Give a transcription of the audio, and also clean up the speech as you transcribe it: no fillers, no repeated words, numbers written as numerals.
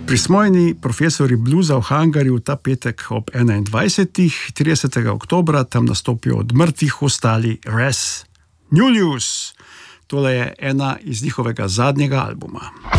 Prismojeni profesori bluza v Hangarju ta petek ob 21. 30. oktobra tam nastopijo od mrtvih ostali Res Nullius. Tole je ena iz njihovega zadnjega albuma.